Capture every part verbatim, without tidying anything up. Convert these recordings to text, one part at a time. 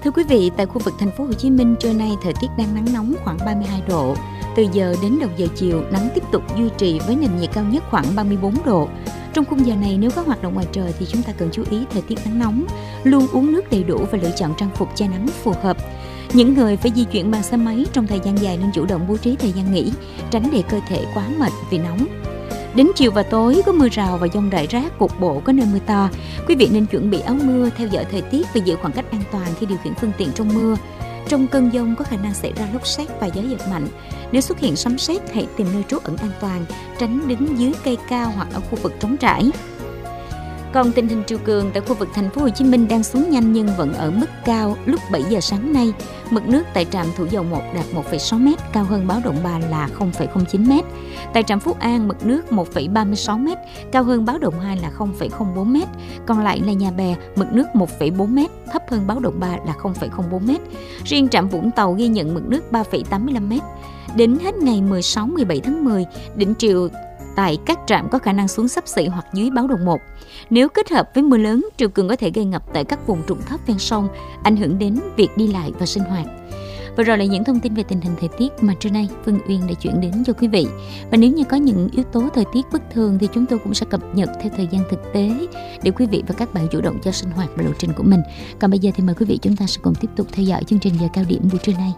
Thưa quý vị, tại khu vực thành phố Hồ Chí Minh trưa nay thời tiết đang nắng nóng khoảng ba mươi hai độ. Từ giờ đến đầu giờ chiều, nắng tiếp tục duy trì với nền nhiệt cao nhất khoảng ba mươi bốn độ. Trong khung giờ này, nếu có hoạt động ngoài trời thì chúng ta cần chú ý thời tiết nắng nóng, luôn uống nước đầy đủ và lựa chọn trang phục che nắng phù hợp. Những người phải di chuyển bằng xe máy trong thời gian dài nên chủ động bố trí thời gian nghỉ, tránh để cơ thể quá mệt vì nóng. Đến chiều và tối có mưa rào và dông rải rác, cục bộ có nơi mưa to. Quý vị nên chuẩn bị áo mưa, theo dõi thời tiết và giữ khoảng cách an toàn khi điều khiển phương tiện trong mưa. Trong cơn dông có khả năng xảy ra lốc sét và gió giật mạnh. Nếu xuất hiện sấm sét, hãy tìm nơi trú ẩn an toàn, tránh đứng dưới cây cao hoặc ở khu vực trống trải. Còn tình hình triều cường tại khu vực thành phố Hồ Chí Minh đang xuống nhanh nhưng vẫn ở mức cao. Lúc bảy giờ sáng nay, mực nước tại trạm Thủ Dầu một đạt một phẩy sáu mét, cao hơn báo động ba là không phẩy không chín mét. Tại trạm Phú An, mực nước một phẩy ba mươi sáu mét, cao hơn báo động hai là không phẩy không bốn mét. Còn lại là Nhà Bè, mực nước một phẩy bốn mét, thấp hơn báo động ba là không phẩy không bốn mét. Riêng trạm Vũng Tàu ghi nhận mực nước ba phẩy tám mươi lăm mét. Đến hết ngày mười sáu mười bảy tháng mười, đỉnh triều tại các trạm có khả năng xuống xấp xỉ hoặc dưới báo động một. Nếu kết hợp với mưa lớn, triều cường có thể gây ngập tại các vùng trũng thấp ven sông, ảnh hưởng đến việc đi lại và sinh hoạt. Và rồi là những thông tin về tình hình thời tiết mà trưa nay Phương Uyên đã chuyển đến cho quý vị. Và nếu như có những yếu tố thời tiết bất thường thì chúng tôi cũng sẽ cập nhật theo thời gian thực tế để quý vị và các bạn chủ động cho sinh hoạt và lộ trình của mình. Còn bây giờ thì mời quý vị chúng ta sẽ cùng tiếp tục theo dõi chương trình giờ cao điểm buổi trưa nay.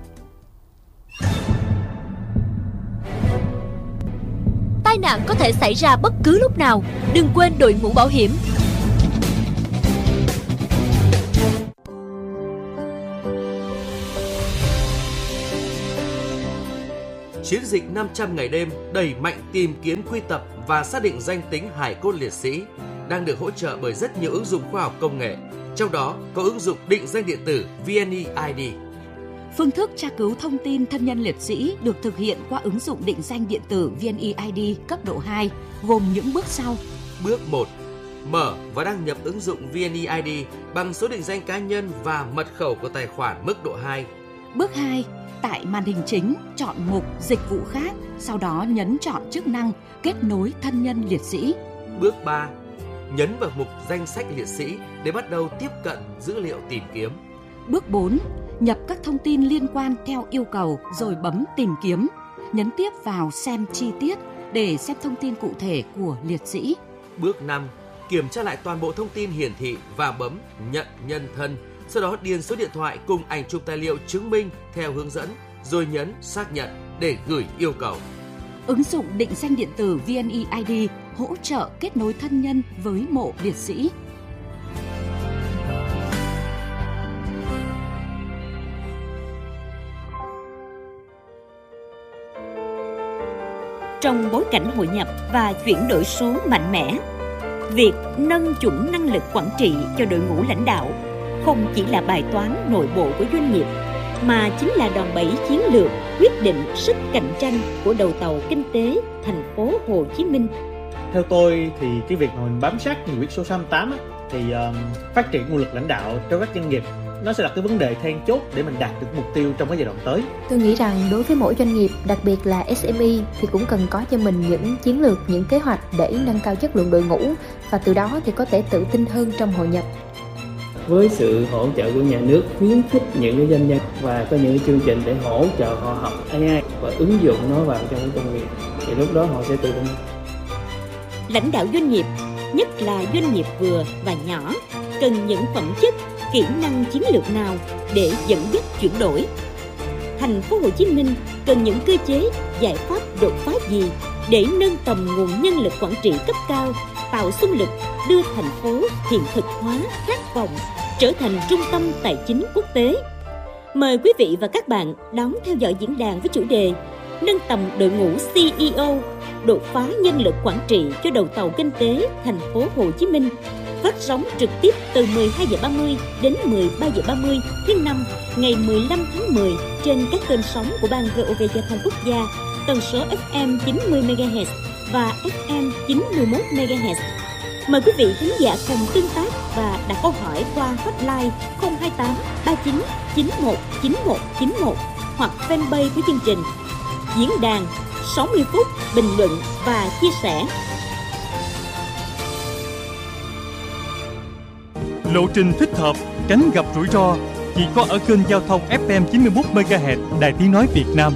Tai nạn có thể xảy ra bất cứ lúc nào, đừng quên đội mũ bảo hiểm. Chiến dịch năm trăm ngày đêm đẩy mạnh tìm kiếm, quy tập và xác định danh tính hài cốt liệt sĩ đang được hỗ trợ bởi rất nhiều ứng dụng khoa học công nghệ, trong đó có ứng dụng định danh điện tử vê en e i đê. Phương thức tra cứu thông tin thân nhân liệt sĩ được thực hiện qua ứng dụng định danh điện tử vê en e i đê cấp độ hai, gồm những bước sau. Bước một. Mở và đăng nhập ứng dụng vê en e i đê bằng số định danh cá nhân và mật khẩu của tài khoản mức độ hai. Bước hai. Tại màn hình chính, chọn mục Dịch vụ khác, sau đó nhấn chọn chức năng Kết nối thân nhân liệt sĩ. Bước ba. Nhấn vào mục Danh sách liệt sĩ để bắt đầu tiếp cận dữ liệu tìm kiếm. Bước bốn. Nhập các thông tin liên quan theo yêu cầu rồi bấm tìm kiếm. Nhấn tiếp vào xem chi tiết để xem thông tin cụ thể của liệt sĩ. Bước năm. Kiểm tra lại toàn bộ thông tin hiển thị và bấm nhận nhân thân. Sau đó điền số điện thoại cùng ảnh chụp tài liệu chứng minh theo hướng dẫn rồi nhấn xác nhận để gửi yêu cầu. Ứng dụng định danh điện tử vê en e i đê hỗ trợ kết nối thân nhân với mộ liệt sĩ. Trong bối cảnh hội nhập và chuyển đổi số mạnh mẽ, việc nâng chuẩn năng lực quản trị cho đội ngũ lãnh đạo không chỉ là bài toán nội bộ của doanh nghiệp, mà chính là đòn bẩy chiến lược quyết định sức cạnh tranh của đầu tàu kinh tế thành phố Hồ Chí Minh. Theo tôi thì cái việc mà mình bám sát nghị quyết số sáu mươi tám á, thì uh, phát triển nguồn lực lãnh đạo cho các doanh nghiệp nó sẽ là cái vấn đề then chốt để mình đạt được mục tiêu trong cái giai đoạn tới. Tôi nghĩ rằng đối với mỗi doanh nghiệp, đặc biệt là ét em e thì cũng cần có cho mình những chiến lược, những kế hoạch để nâng cao chất lượng đội ngũ và từ đó thì có thể tự tin hơn trong hội nhập. Với sự hỗ trợ của nhà nước, khuyến khích những cái doanh nghiệp và có những chương trình để hỗ trợ họ học a i và ứng dụng nó vào trong cái công việc, thì lúc đó họ sẽ tự tin. Lãnh đạo doanh nghiệp, nhất là doanh nghiệp vừa và nhỏ, cần những phẩm chất, kỹ năng chiến lược nào để dẫn dắt chuyển đổi? Thành phố Hồ Chí Minh cần những cơ chế, giải pháp đột phá gì để nâng tầm nguồn nhân lực quản trị cấp cao, tạo xung lực đưa thành phố hiện thực hóa khát vọng trở thành trung tâm tài chính quốc tế? Mời quý vị và các bạn đón theo dõi diễn đàn với chủ đề Nâng tầm đội ngũ xê e ô, đột phá nhân lực quản trị cho đầu tàu kinh tế thành phố Hồ Chí Minh, phát sóng trực tiếp từ mười hai giờ ba mươi đến mười ba giờ ba mươi thứ năm ngày mười lăm tháng mười trên các kênh sóng của Ban vê o vê Giao thông Quốc gia, tần số ép em chín mươi mê ga héc và ép em chín mươi mốt mê ga héc. Mời quý vị khán giả cùng tương tác và đặt câu hỏi qua hotline không hai tám ba chín chín một chín một chín một hoặc fanpage của chương trình. Diễn đàn sáu mươi phút bình luận và chia sẻ. Lộ trình thích hợp, tránh gặp rủi ro. chỉ có ở kênh giao thông ép em chín mươi mốt mê ga héc Đài Tiếng nói Việt Nam.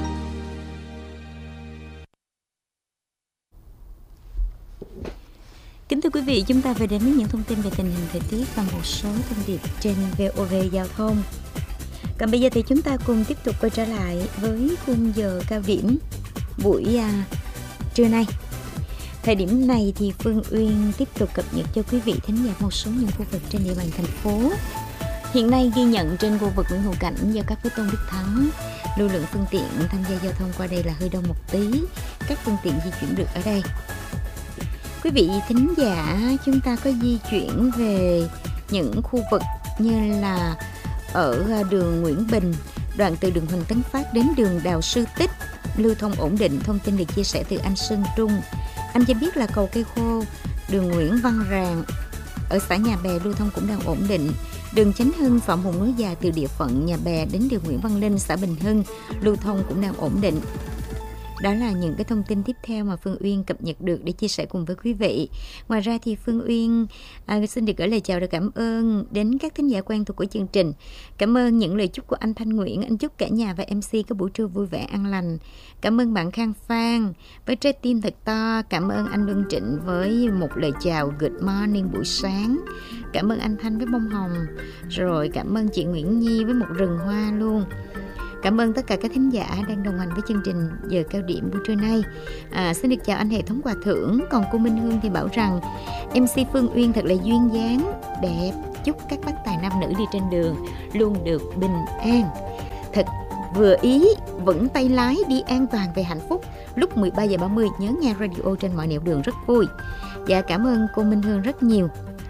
Kính thưa quý vị, chúng ta về đến với những thông tin về tình hình thời tiết và một số thông điệp trên vê o vê Giao thông. Còn bây giờ thì chúng ta cùng tiếp tục quay trở lại với khung giờ cao điểm buổi à, trưa nay. Thời điểm này thì Phương Uyên tiếp tục cập nhật cho quý vị thính giả một số những khu vực trên địa bàn thành phố. Hiện nay ghi nhận trên khu vực Nguyễn Hữu Cảnh do các với Tôn Đức Thắng, lưu lượng phương tiện tham gia giao thông qua đây là hơi đông một tí, các phương tiện di chuyển được ở đây. Quý vị thính giả, chúng ta có di chuyển về những khu vực như là ở đường Nguyễn Bình, đoạn từ đường Huỳnh Tấn Phát đến đường Đào Sư Tích, lưu thông ổn định. Thông tin được chia sẻ từ anh Sơn Trung. Anh cho biết là cầu Cây Khô, đường Nguyễn Văn Ràng ở xã Nhà Bè lưu thông cũng đang ổn định. Đường Chánh Hưng Phạm Hùng Nối Dài từ địa phận Nhà Bè đến đường Nguyễn Văn Linh, xã Bình Hưng lưu thông cũng đang ổn định. Đó là những cái thông tin tiếp theo mà Phương Uyên cập nhật được để chia sẻ cùng với quý vị. Ngoài ra thì Phương Uyên à, xin được gửi lời chào và cảm ơn đến các thính giả quen thuộc của chương trình. Cảm ơn những lời chúc của anh Thanh Nguyễn. Anh chúc cả nhà và em xê có buổi trưa vui vẻ an lành. Cảm ơn bạn Khang Phan với trái tim thật to. Cảm ơn anh Luân Trịnh với một lời chào good morning buổi sáng. Cảm ơn anh Thanh với bông hồng. Rồi cảm ơn chị Nguyễn Nhi với một rừng hoa luôn. Cảm ơn tất cả các thính giả đang đồng hành với chương trình giờ cao điểm buổi trưa nay. À, xin được chào anh hệ thống quà thưởng. Còn cô Minh Hương thì bảo rằng em xê Phương Uyên thật là duyên dáng, đẹp. Chúc các bác tài nam nữ đi trên đường luôn được bình an, thật vừa ý, vững tay lái, đi an toàn về hạnh phúc. Lúc mười ba giờ ba mươi nhớ nghe radio trên mọi nẻo đường rất vui. Dạ, cảm ơn cô Minh Hương rất nhiều.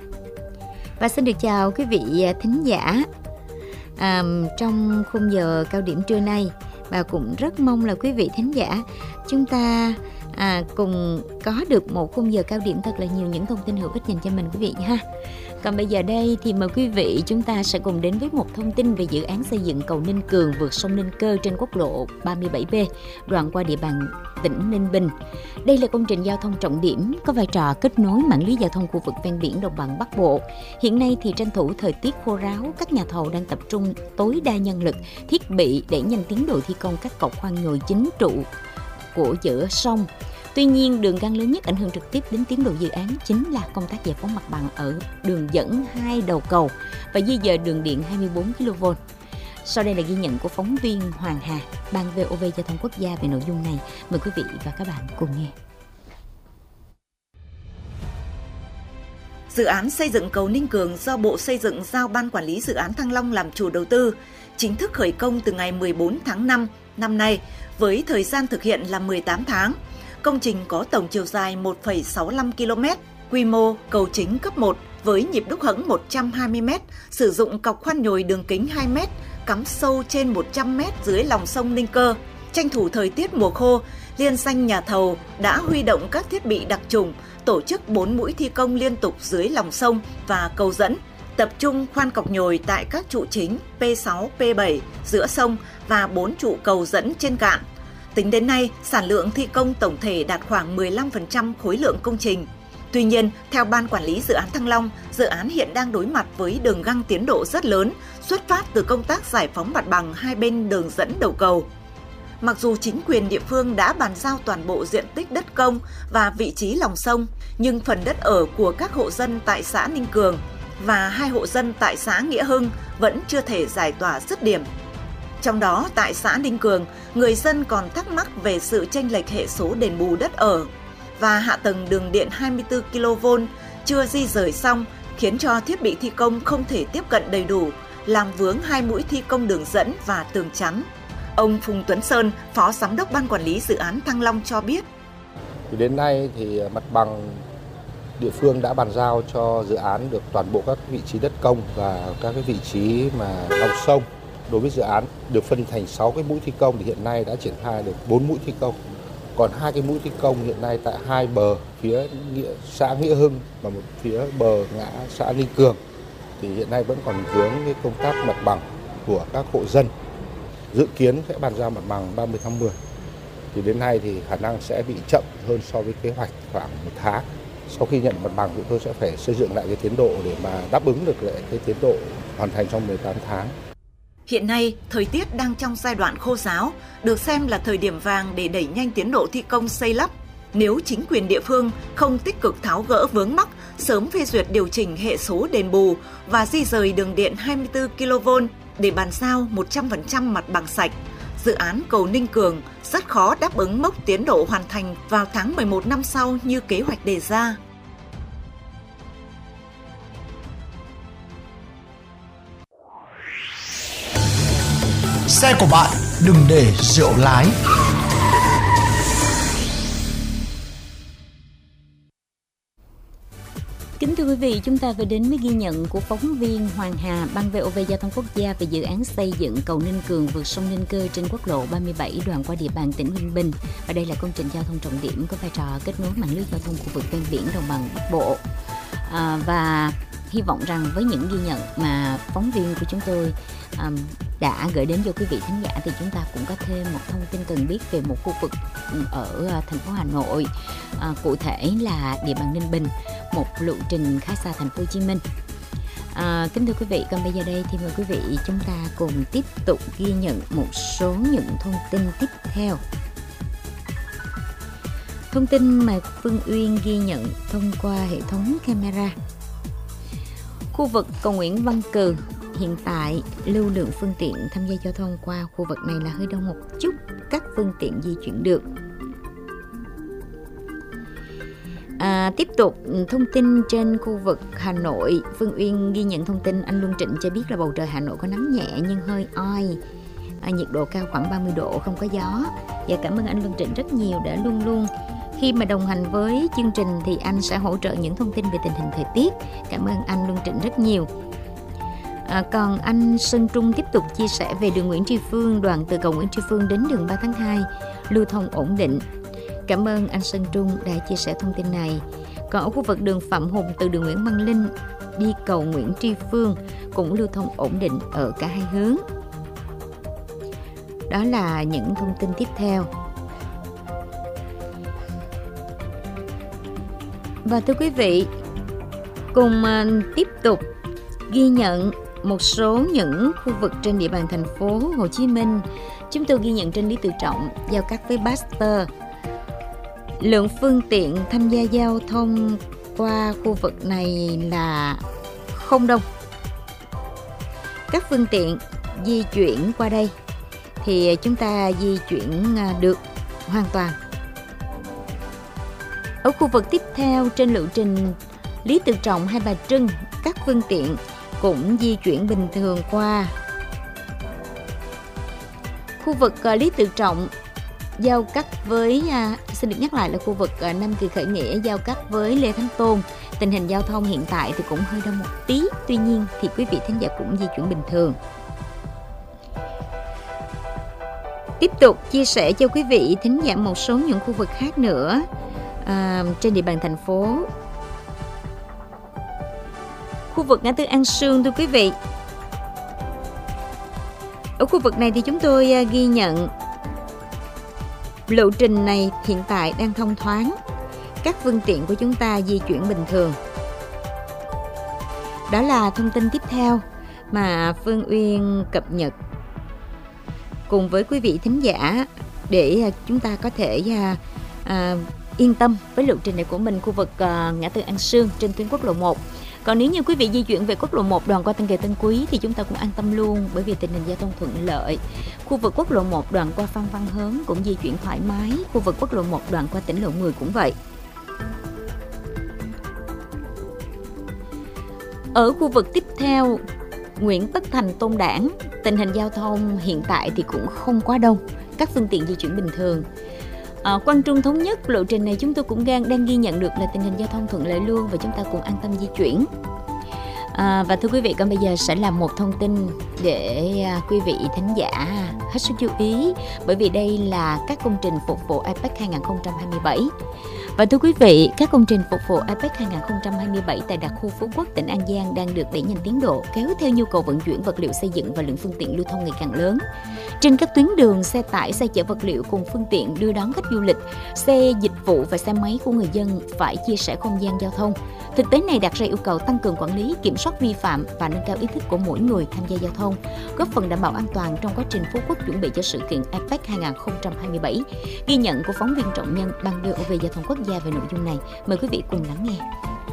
Và xin được chào quý vị thính giả À, trong khung giờ cao điểm trưa nay, và cũng rất mong là quý vị thính giả chúng ta à, cùng có được một khung giờ cao điểm thật là nhiều những thông tin hữu ích dành cho mình quý vị ha. Còn bây giờ đây thì mời quý vị chúng ta sẽ cùng đến với một thông tin về dự án xây dựng cầu Ninh Cường vượt sông Ninh Cơ trên quốc lộ ba mươi bảy B, đoạn qua địa bàn tỉnh Ninh Bình. Đây là công trình giao thông trọng điểm có vai trò kết nối mạng lưới giao thông khu vực ven biển đồng bằng Bắc Bộ. Hiện nay thì tranh thủ thời tiết khô ráo, các nhà thầu đang tập trung tối đa nhân lực, thiết bị để nhanh tiến độ thi công các cọc khoan nhồi chính trụ của giữa sông. Tuy nhiên, đường găng lớn nhất ảnh hưởng trực tiếp đến tiến độ dự án chính là công tác giải phóng mặt bằng ở đường dẫn hai đầu cầu và di dời đường điện hai mươi bốn ki lô vôn. Sau đây là ghi nhận của phóng viên Hoàng Hà, Ban vê o vê Giao thông Quốc gia về nội dung này. Mời quý vị và các bạn cùng nghe. Dự án xây dựng cầu Ninh Cường do Bộ Xây dựng giao Ban Quản lý Dự án Thăng Long làm chủ đầu tư, chính thức khởi công từ ngày mười bốn tháng năm năm nay với thời gian thực hiện là mười tám tháng. Công trình có tổng chiều dài một phẩy sáu mươi lăm ki lô mét, quy mô cầu chính cấp một với nhịp đúc hẫng một trăm hai mươi mét, sử dụng cọc khoan nhồi đường kính hai mét, cắm sâu trên một trăm mét dưới lòng sông Ninh Cơ. Tranh thủ thời tiết mùa khô, liên danh nhà thầu đã huy động các thiết bị đặc trùng, tổ chức bốn mũi thi công liên tục dưới lòng sông và cầu dẫn, tập trung khoan cọc nhồi tại các trụ chính P sáu, P bảy giữa sông và bốn trụ cầu dẫn trên cạn. Tính đến nay, sản lượng thi công tổng thể đạt khoảng mười lăm phần trăm khối lượng công trình. Tuy nhiên, theo Ban Quản lý Dự án Thăng Long, dự án hiện đang đối mặt với đường găng tiến độ rất lớn, xuất phát từ công tác giải phóng mặt bằng hai bên đường dẫn đầu cầu. Mặc dù chính quyền địa phương đã bàn giao toàn bộ diện tích đất công và vị trí lòng sông, nhưng phần đất ở của các hộ dân tại xã Ninh Cường và hai hộ dân tại xã Nghĩa Hưng vẫn chưa thể giải tỏa dứt điểm. Trong đó, tại xã Ninh Cường, người dân còn thắc mắc về sự chênh lệch hệ số đền bù đất ở và hạ tầng đường điện hai mươi bốn ki lô vôn chưa di rời xong, khiến cho thiết bị thi công không thể tiếp cận đầy đủ, làm vướng hai mũi thi công đường dẫn và tường chắn. Ông Phùng Tuấn Sơn, Phó Giám đốc Ban Quản lý Dự án Thăng Long cho biết. Thì đến nay thì mặt bằng địa phương đã bàn giao cho dự án được toàn bộ các vị trí đất công và các cái vị trí mà lòng sông. Đối với dự án được phân thành sáu cái mũi thi công thì hiện nay đã triển khai được bốn mũi thi công. Còn hai cái mũi thi công hiện nay tại hai bờ phía nghĩa, xã Nghĩa Hưng và một phía bờ ngã xã Ninh Cường thì hiện nay vẫn còn vướng cái công tác mặt bằng của các hộ dân. Dự kiến sẽ bàn giao mặt bằng ba mươi tháng mười. Thì đến nay thì khả năng sẽ bị chậm hơn so với kế hoạch khoảng một tháng. Sau khi nhận mặt bằng chúng tôi sẽ phải xây dựng lại cái tiến độ để mà đáp ứng được lại cái tiến độ hoàn thành trong mười tám tháng. Hiện nay, thời tiết đang trong giai đoạn khô ráo, được xem là thời điểm vàng để đẩy nhanh tiến độ thi công xây lắp. Nếu chính quyền địa phương không tích cực tháo gỡ vướng mắc, sớm phê duyệt điều chỉnh hệ số đền bù và di rời đường điện hai mươi tư ki lô vôn để bàn giao một trăm phần trăm mặt bằng sạch, dự án cầu Ninh Cường rất khó đáp ứng mốc tiến độ hoàn thành vào tháng mười một năm sau như kế hoạch đề ra. Xe của bạn đừng để rượu lái. Kính thưa quý vị, chúng ta vừa đến với ghi nhận của phóng viên Hoàng Hà, Ban vê o vê Giao thông Quốc gia về dự án xây dựng cầu Ninh Cường vượt sông Ninh Cơ trên quốc lộ ba mươi bảy đoạn qua địa bàn tỉnh Ninh Bình. Và đây là công trình giao thông trọng điểm có vai trò kết nối mạng lưới giao thông khu vực ven biển đồng bằng Bắc Bộ. À, và hy vọng rằng với những ghi nhận mà phóng viên của chúng tôi um, đã gửi đến cho quý vị khán giả thì chúng ta cũng có thêm một thông tin cần biết về một khu vực ở thành phố Hà Nội, à, cụ thể là địa bàn Ninh Bình, một lộ trình khá xa thành phố Hồ Chí Minh. À, kính thưa quý vị, còn bây giờ đây thì mời quý vị chúng ta cùng tiếp tục ghi nhận một số những thông tin tiếp theo. Thông tin mà Phương Uyên ghi nhận thông qua hệ thống camera. Khu vực cầu Nguyễn Văn Cừ, hiện tại lưu lượng phương tiện tham gia giao thông qua khu vực này là hơi đông một chút, các phương tiện di chuyển được. À, tiếp tục thông tin trên khu vực Hà Nội, Phương Uyên ghi nhận thông tin anh Luân Trịnh cho biết là bầu trời Hà Nội có nắng nhẹ nhưng hơi oi, à, nhiệt độ cao khoảng ba mươi độ, không có gió. Và cảm ơn anh Luân Trịnh rất nhiều đã luôn luôn khi mà đồng hành với chương trình thì anh sẽ hỗ trợ những thông tin về tình hình thời tiết. Cảm ơn anh Luân Trịnh rất nhiều. À, còn anh Sơn Trung tiếp tục chia sẻ về đường Nguyễn Tri Phương, đoạn từ cầu Nguyễn Tri Phương đến đường ba tháng hai, lưu thông ổn định. Cảm ơn anh Sơn Trung đã chia sẻ thông tin này. Còn ở khu vực đường Phạm Hùng từ đường Nguyễn Văn Linh đi cầu Nguyễn Tri Phương cũng lưu thông ổn định ở cả hai hướng. Đó là những thông tin tiếp theo. Và thưa quý vị, cùng tiếp tục ghi nhận một số những khu vực trên địa bàn thành phố Hồ Chí Minh. Chúng tôi ghi nhận trên Lý Tự Trọng giao cắt với Baxter. Lượng phương tiện tham gia giao thông qua khu vực này là không đông. Các phương tiện di chuyển qua đây thì chúng ta di chuyển được hoàn toàn. Ở khu vực tiếp theo trên lộ trình Lý Tự Trọng, Hai Bà Trưng, các phương tiện cũng di chuyển bình thường qua. Khu vực Lý Tự Trọng giao cắt với, à, xin được nhắc lại là khu vực à, Nam Kỳ Khởi Nghĩa giao cắt với Lê Thánh Tôn. Tình hình giao thông hiện tại thì cũng hơi đông một tí, tuy nhiên thì quý vị thính giả cũng di chuyển bình thường. Tiếp tục chia sẻ cho quý vị thính giả một số những khu vực khác nữa à, trên địa bàn thành phố. Khu vực ngã tư An Sương, thưa quý vị. Ở khu vực này thì chúng tôi à, ghi nhận lộ trình này hiện tại đang thông thoáng, các phương tiện của chúng ta di chuyển bình thường. Đó là thông tin tiếp theo mà Phương Uyên cập nhật cùng với quý vị thính giả để chúng ta có thể à, à, yên tâm với lộ trình này của mình. Khu vực à, ngã tư An Sương trên tuyến quốc lộ một. Còn nếu như quý vị di chuyển về quốc lộ một đoạn qua Tân Kỳ Tân Quý thì chúng ta cũng an tâm luôn, bởi vì tình hình giao thông thuận lợi. Khu vực quốc lộ một đoạn qua Phan Văn Hớn cũng di chuyển thoải mái. Khu vực quốc lộ một đoạn qua tỉnh Lộ mười cũng vậy. Ở khu vực tiếp theo, Nguyễn Tất Thành, Tôn Đản, tình hình giao thông hiện tại thì cũng không quá đông, các phương tiện di chuyển bình thường. À, Quang Trung Thống Nhất, lộ trình này chúng tôi cũng đang, đang ghi nhận được là tình hình giao thông thuận lợi luôn và chúng ta cũng an tâm di chuyển. À, và thưa quý vị, còn bây giờ sẽ là một thông tin để à, quý vị thính giả hết sức chú ý, bởi vì đây là các công trình phục vụ a pếch hai không hai bảy. Và thưa quý vị, các công trình phục vụ a pếch hai không hai bảy tại đặc khu Phú Quốc, tỉnh An Giang đang được đẩy nhanh tiến độ, kéo theo nhu cầu vận chuyển vật liệu xây dựng và lượng phương tiện lưu thông ngày càng lớn. Trên các tuyến đường, xe tải, xe chở vật liệu cùng phương tiện đưa đón khách du lịch, xe dịch vụ và xe máy của người dân phải chia sẻ không gian giao thông. Thực tế này đặt ra yêu cầu tăng cường quản lý, kiểm soát vi phạm và nâng cao ý thức của mỗi người tham gia giao thông, góp phần đảm bảo an toàn trong quá trình Phú Quốc chuẩn bị cho sự kiện a pếch hai không hai bảy. Ghi nhận của phóng viên Trọng Nhân, Ban vê o vê Giao thông Quốc gia về nội dung này. Mời quý vị cùng lắng nghe.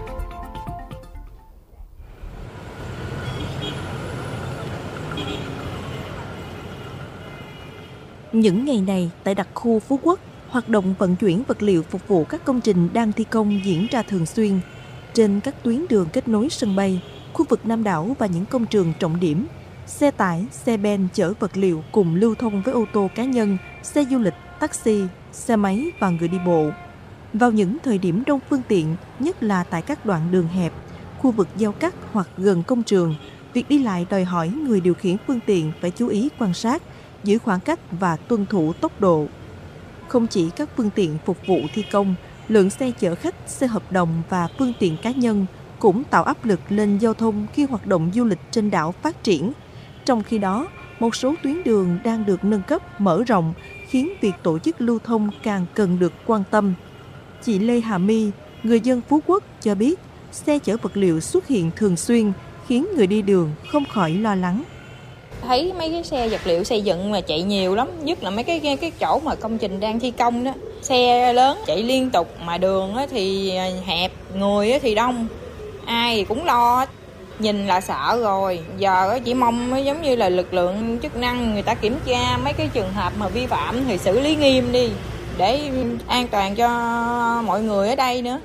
Những ngày này, tại đặc khu Phú Quốc, hoạt động vận chuyển vật liệu phục vụ các công trình đang thi công diễn ra thường xuyên. Trên các tuyến đường kết nối sân bay, khu vực Nam đảo và những công trường trọng điểm, xe tải, xe ben chở vật liệu cùng lưu thông với ô tô cá nhân, xe du lịch, taxi, xe máy và người đi bộ. Vào những thời điểm đông phương tiện, nhất là tại các đoạn đường hẹp, khu vực giao cắt hoặc gần công trường, việc đi lại đòi hỏi người điều khiển phương tiện phải chú ý quan sát, giữ khoảng cách và tuân thủ tốc độ. Không chỉ các phương tiện phục vụ thi công, lượng xe chở khách, xe hợp đồng và phương tiện cá nhân cũng tạo áp lực lên giao thông khi hoạt động du lịch trên đảo phát triển. Trong khi đó, một số tuyến đường đang được nâng cấp, mở rộng, khiến việc tổ chức lưu thông càng cần được quan tâm. Chị Lê Hà My, người dân Phú Quốc cho biết, xe chở vật liệu xuất hiện thường xuyên, khiến người đi đường không khỏi lo lắng. Thấy mấy cái xe vật liệu xây dựng mà chạy nhiều lắm, nhất là mấy cái cái, cái chỗ mà công trình đang thi công đó. Xe lớn chạy liên tục mà đường thì hẹp, người thì đông. Ai thì cũng lo, nhìn là sợ rồi. Giờ chỉ mong giống như là lực lượng chức năng người ta kiểm tra mấy cái trường hợp mà vi phạm thì xử lý nghiêm đi, để an toàn cho mọi người ở đây nữa.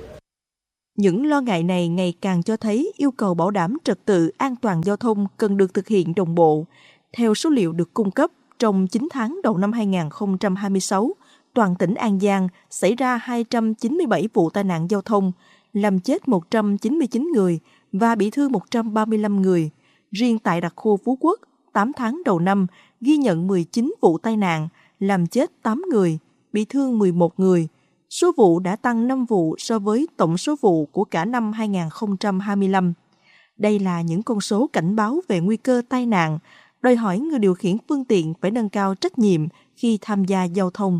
Những lo ngại này ngày càng cho thấy yêu cầu bảo đảm trật tự an toàn giao thông cần được thực hiện đồng bộ. Theo số liệu được cung cấp, trong chín tháng đầu năm hai không hai sáu, toàn tỉnh An Giang xảy ra hai trăm chín mươi bảy vụ tai nạn giao thông, làm chết một trăm chín mươi chín người và bị thương một trăm ba mươi lăm người. Riêng tại đặc khu Phú Quốc, tám tháng đầu năm ghi nhận mười chín vụ tai nạn, làm chết tám người, bị thương mười một người. Số vụ đã tăng năm vụ so với tổng số vụ của cả năm hai không hai lăm. Đây là những con số cảnh báo về nguy cơ tai nạn, đòi hỏi người điều khiển phương tiện phải nâng cao trách nhiệm khi tham gia giao thông.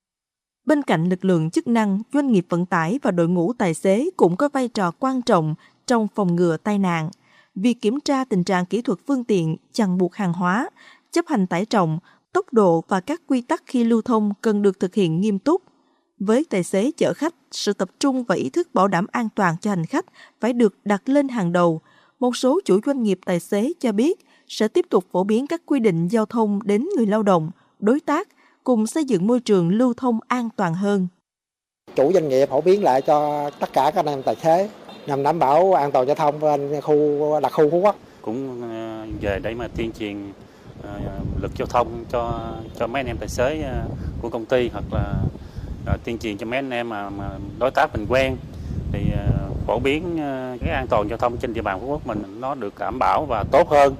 Bên cạnh lực lượng chức năng, doanh nghiệp vận tải và đội ngũ tài xế cũng có vai trò quan trọng trong phòng ngừa tai nạn. Việc kiểm tra tình trạng kỹ thuật phương tiện, chằng buộc hàng hóa, chấp hành tải trọng, tốc độ và các quy tắc khi lưu thông cần được thực hiện nghiêm túc. Với tài xế chở khách, sự tập trung và ý thức bảo đảm an toàn cho hành khách phải được đặt lên hàng đầu. Một số chủ doanh nghiệp tài xế cho biết sẽ tiếp tục phổ biến các quy định giao thông đến người lao động, đối tác, cùng xây dựng môi trường lưu thông an toàn hơn. Chủ doanh nghiệp phổ biến lại cho tất cả các anh em tài xế nhằm đảm bảo an toàn giao thông bên khu đặc khu Phú Quốc. Cũng về để mà tuyên truyền luật giao thông cho cho mấy anh em tài xế của công ty, hoặc là tuyên truyền cho mấy anh em mà, mà đối tác mình quen, thì phổ biến cái an toàn giao thông trên địa bàn Phú Quốc mình nó được đảm bảo và tốt hơn.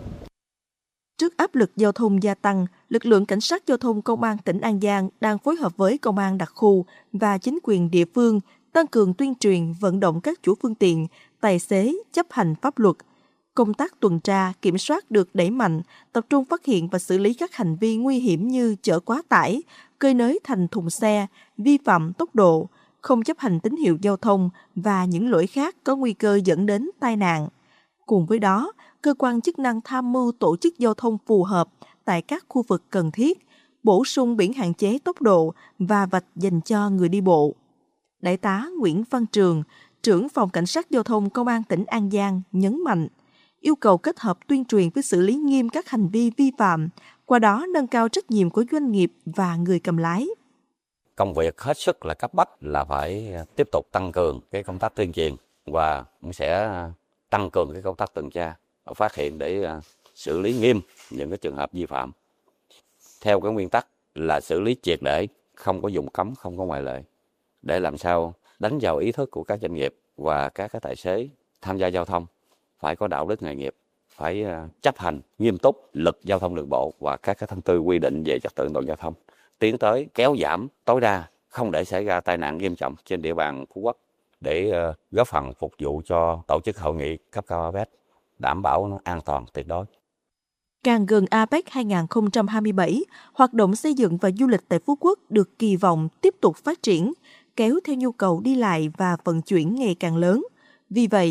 Trước áp lực giao thông gia tăng, lực lượng cảnh sát giao thông công an tỉnh An Giang đang phối hợp với công an đặc khu và chính quyền địa phương tăng cường tuyên truyền, vận động các chủ phương tiện, tài xế chấp hành pháp luật. Công tác tuần tra, kiểm soát được đẩy mạnh, tập trung phát hiện và xử lý các hành vi nguy hiểm như chở quá tải, cơi nới thành thùng xe, vi phạm tốc độ, không chấp hành tín hiệu giao thông và những lỗi khác có nguy cơ dẫn đến tai nạn. Cùng với đó, cơ quan chức năng tham mưu tổ chức giao thông phù hợp tại các khu vực cần thiết, bổ sung biển hạn chế tốc độ và vạch dành cho người đi bộ. Đại tá Nguyễn Văn Trường, trưởng phòng cảnh sát giao thông công an tỉnh An Giang nhấn mạnh, yêu cầu kết hợp tuyên truyền với xử lý nghiêm các hành vi vi phạm, qua đó nâng cao trách nhiệm của doanh nghiệp và người cầm lái. Công việc hết sức là cấp bách là phải tiếp tục tăng cường cái công tác tuyên truyền và cũng sẽ tăng cường cái công tác tuần tra, phát hiện để xử lý nghiêm những cái trường hợp vi phạm. Theo cái nguyên tắc là xử lý triệt để, không có vùng cấm, không có ngoại lệ, để làm sao đánh vào ý thức của các doanh nghiệp và các cái tài xế tham gia giao thông phải có đạo đức nghề nghiệp, phải chấp hành nghiêm túc luật giao thông đường bộ và các cái thông tư quy định về trật tự an toàn giao thông, tiến tới kéo giảm tối đa, không để xảy ra tai nạn nghiêm trọng trên địa bàn Phú Quốc, để góp phần phục vụ cho tổ chức hội nghị cấp cao a pếch, đảm bảo nó an toàn tuyệt đối. Càng gần a pếch hai không hai bảy, hoạt động xây dựng và du lịch tại Phú Quốc được kỳ vọng tiếp tục phát triển, kéo theo nhu cầu đi lại và vận chuyển ngày càng lớn. Vì vậy,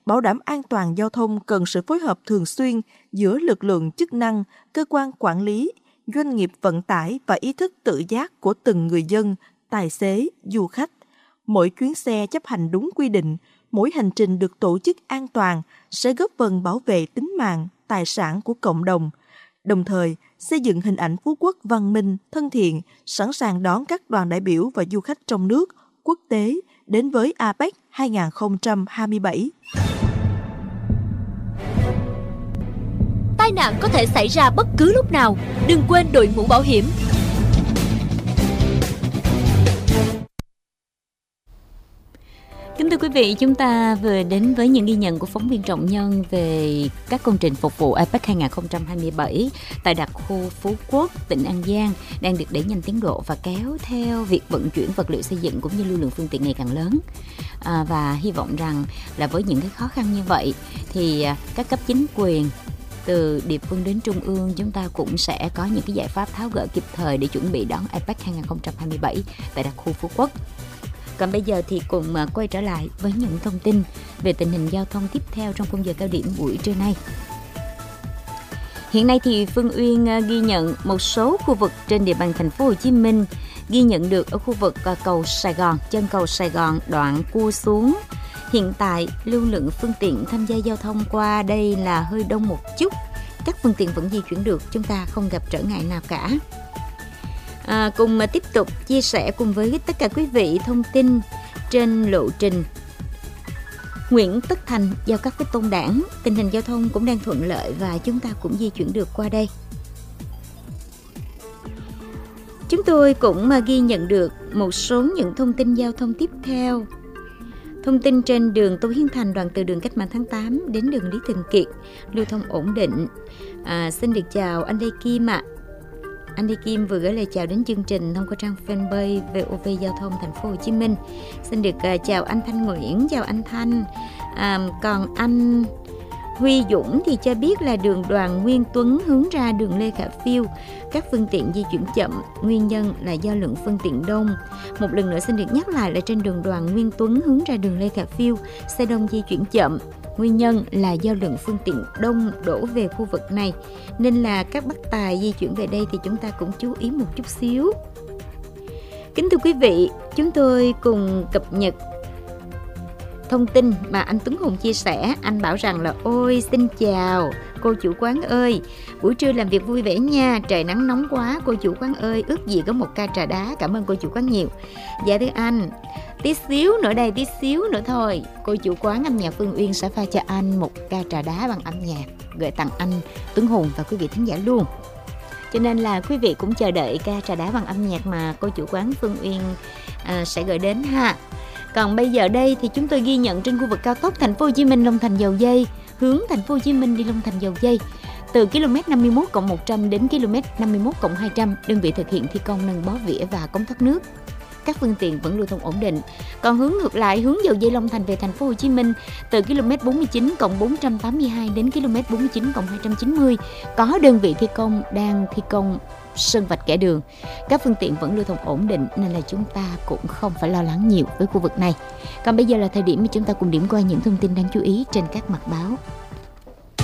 bảo đảm an toàn giao thông cần sự phối hợp thường xuyên giữa lực lượng chức năng, cơ quan quản lý, doanh nghiệp vận tải và ý thức tự giác của từng người dân, tài xế, du khách. Mỗi chuyến xe chấp hành đúng quy định, mỗi hành trình được tổ chức an toàn sẽ góp phần bảo vệ tính mạng, tài sản của cộng đồng, đồng thời xây dựng hình ảnh Phú Quốc văn minh, thân thiện, sẵn sàng đón các đoàn đại biểu và du khách trong nước, quốc tế đến với a pếch hai không hai bảy. Tai nạn có thể xảy ra bất cứ lúc nào, đừng quên đội mũ bảo hiểm. Kính thưa quý vị, chúng ta vừa đến với những ghi nhận của phóng viên Trọng Nhân về các công trình phục vụ a pếch hai không hai bảy tại đặc khu Phú Quốc, tỉnh An Giang đang được đẩy nhanh tiến độ và kéo theo việc vận chuyển vật liệu xây dựng cũng như lưu lượng phương tiện ngày càng lớn. À, và hy vọng rằng là với những cái khó khăn như vậy thì các cấp chính quyền từ địa phương đến trung ương chúng ta cũng sẽ có những cái giải pháp tháo gỡ kịp thời để chuẩn bị đón a pếch hai không hai bảy tại đặc khu Phú Quốc. Còn bây giờ thì cùng quay trở lại với những thông tin về tình hình giao thông tiếp theo trong khung giờ cao điểm buổi trưa nay. Hiện nay thì Phương Uyên ghi nhận một số khu vực trên địa bàn thành phố Hồ Chí Minh, ghi nhận được ở khu vực cầu Sài Gòn, chân cầu Sài Gòn đoạn cua xuống. Hiện tại lưu lượng phương tiện tham gia giao thông qua đây là hơi đông một chút. Các phương tiện vẫn di chuyển được, chúng ta không gặp trở ngại nào cả. À, cùng mà tiếp tục chia sẻ cùng với tất cả quý vị thông tin trên lộ trình Nguyễn Tất Thành giao cắt với Tôn Đản, tình hình giao thông cũng đang thuận lợi và chúng ta cũng di chuyển được qua đây. Chúng tôi cũng mà ghi nhận được một số những thông tin giao thông tiếp theo. Thông tin trên đường Tô Hiến Thành đoạn từ đường Cách Mạng tháng tám đến đường Lý Thường Kiệt lưu thông ổn định. À, xin được chào anh Lê Kim ạ. À. Anh Lê Kim vừa gửi lời chào đến chương trình thông qua trang fanpage vê o vê Giao thông Thành phố Hồ Chí Minh. Xin được uh, chào anh Thanh Nguyễn, chào anh Thanh. À, còn anh Huy Dũng thì cho biết là đường Đoàn Nguyên Tuấn hướng ra đường Lê Khả Phiêu, các phương tiện di chuyển chậm, nguyên nhân là do lượng phương tiện đông. Một lần nữa xin được nhắc lại là trên đường Đoàn Nguyên Tuấn hướng ra đường Lê Khả Phiêu, xe đông di chuyển chậm. Nguyên nhân là do lượng phương tiện đông đổ về khu vực này, nên là các bác tài di chuyển về đây thì chúng ta cũng chú ý một chút xíu. Kính thưa quý vị, chúng tôi cùng cập nhật thông tin mà anh Tuấn Hùng chia sẻ. Anh bảo rằng là ôi xin chào cô chủ quán ơi, buổi trưa làm việc vui vẻ nha, trời nắng nóng quá cô chủ quán ơi, ước gì có một ca trà đá, cảm ơn cô chủ quán nhiều. Dạ thưa anh, tí xíu nữa đây, tí xíu nữa thôi, cô chủ quán âm nhạc Phương Uyên sẽ pha cho anh một ca trà đá bằng âm nhạc gửi tặng anh Tuấn Hùng và quý vị thính giả luôn. Cho nên là quý vị cũng chờ đợi ca trà đá bằng âm nhạc mà cô chủ quán Phương Uyên à, sẽ gửi đến ha. Còn bây giờ đây thì chúng tôi ghi nhận trên khu vực cao tốc Thành phố Hồ Chí Minh Long Thành Dầu Giây, hướng Thành phố Hồ Chí Minh đi Long Thành Dầu Giây, từ km năm mươi mốt cộng một trăm đến km năm mươi mốt cộng hai trăm, đơn vị thực hiện thi công nâng bó vỉa và cống thoát nước. Các phương tiện vẫn lưu thông ổn định. Còn hướng ngược lại, hướng Dầu Giây Long Thành về Thành phố Hồ Chí Minh, từ km bốn mươi chín cộng bốn trăm tám mươi hai đến km bốn mươi chín cộng hai trăm chín mươi, có đơn vị thi công đang thi công sơn vạch kẻ đường. Các phương tiện vẫn lưu thông ổn định nên là chúng ta cũng không phải lo lắng nhiều với khu vực này. Còn bây giờ là thời điểm mà chúng ta cùng điểm qua những thông tin đáng chú ý trên các mặt báo.